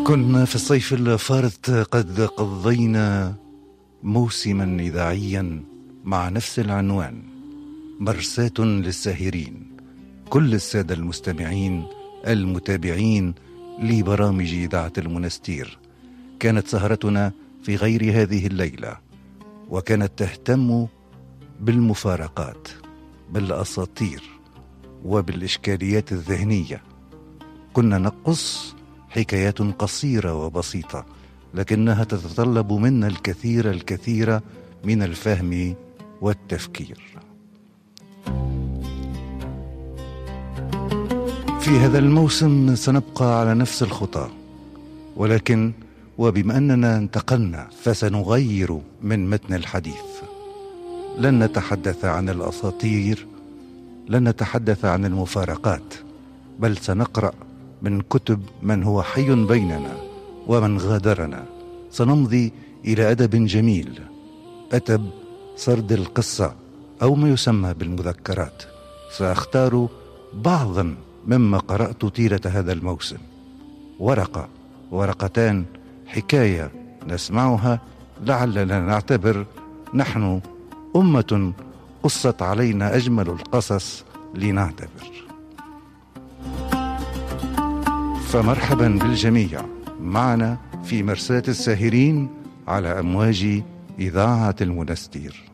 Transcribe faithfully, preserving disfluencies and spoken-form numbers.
كنا في الصيف الفارط قد قضينا موسما إذاعيا مع نفس العنوان، مرساة للساهرين. كل السادة المستمعين المتابعين لبرامج إذاعة المنستير، كانت سهرتنا في غير هذه الليلة، وكانت تهتم بالمفارقات، بالأساطير، وبالإشكاليات الذهنية. كنا نقص حكايات قصيرة وبسيطة، لكنها تتطلب منا الكثير الكثير من الفهم والتفكير. في هذا الموسم سنبقى على نفس الخطى، ولكن وبما أننا انتقلنا فسنغير من متن الحديث. لن نتحدث عن الأساطير، لن نتحدث عن المفارقات، بل سنقرأ من كتب من هو حي بيننا ومن غادرنا. سنمضي إلى أدب جميل، أدب سرد القصة أو ما يسمى بالمذكرات. سأختار بعضا مما قرأت طيلة هذا الموسم، ورقة ورقتان، حكاية نسمعها لعلنا نعتبر نحن أمة قصت علينا أجمل القصص لنعتبر. فمرحبا بالجميع معنا في مرساة الساهرين على أمواج إذاعة المنستير.